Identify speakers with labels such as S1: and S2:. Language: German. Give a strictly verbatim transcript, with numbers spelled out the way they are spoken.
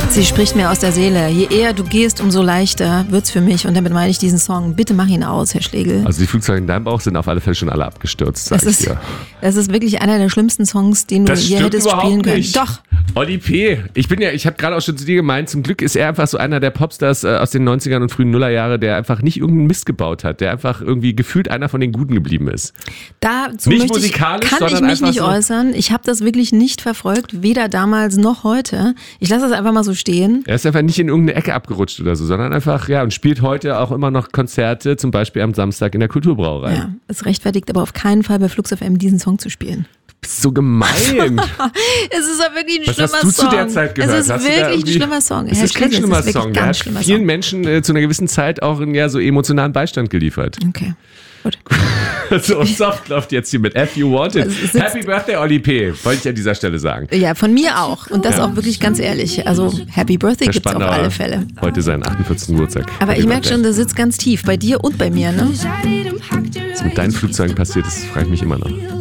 S1: Sie spricht mir aus der Seele. Je eher du gehst, umso leichter wird's für mich. Und damit meine ich diesen Song. Bitte mach ihn aus, Herr Schlegel.
S2: Also die Flugzeuge in deinem Bauch sind auf alle Fälle schon alle abgestürzt, sag
S1: das
S2: ich
S1: ist,
S2: dir.
S1: Das ist wirklich einer der schlimmsten Songs, den du
S2: das
S1: je hättest spielen können.
S2: Nicht.
S1: Doch.
S2: Oli P. Ich bin ja, ich habe gerade auch schon zu dir gemeint, zum Glück ist er einfach so einer der Popstars äh, aus den neunzigern und frühen Nullerjahre, der einfach nicht irgendeinen Mist gebaut hat, der einfach irgendwie gefühlt einer von den Guten geblieben ist.
S1: Dazu
S2: nicht
S1: möchte ich,
S2: musikalisch,
S1: kann
S2: sondern
S1: ich mich
S2: einfach
S1: nicht
S2: so
S1: äußern. Ich habe das wirklich nicht verfolgt, weder damals noch heute. Ich lasse das einfach mal so stehen.
S2: Er ist einfach nicht in irgendeine Ecke abgerutscht oder so, sondern einfach, ja, und spielt heute auch immer noch Konzerte, zum Beispiel am Samstag in der Kulturbrauerei.
S1: Ja, es rechtfertigt aber auf keinen Fall bei Flux F M diesen Song zu spielen.
S2: Du bist so gemein.
S1: Es ist aber wirklich ein
S2: Was
S1: schlimmer Song.
S2: hast du zu der Zeit gehört?
S1: Es ist
S2: Hast
S1: wirklich ein schlimmer Song.
S2: Es ist kein schlimmer Song. Der hat vielen Menschen äh, zu einer gewissen Zeit auch einen, ja, so emotionalen Beistand geliefert.
S1: Okay. Gut.
S2: So, Soft läuft jetzt hier mit F You Want It. Also Happy Birthday, Oli P., wollte ich an dieser Stelle sagen.
S1: Ja, von mir auch. Und das ja. auch wirklich ganz ehrlich. Also Happy Birthday gibt es auf alle Fälle.
S2: Heute seinen achtundvierzigsten Geburtstag.
S1: Aber
S2: Happy
S1: ich merke
S2: Birthday.
S1: schon, der sitzt ganz tief. Bei dir und bei mir, ne?
S2: Was mit deinen Flugzeugen passiert ist, frage ich mich immer noch.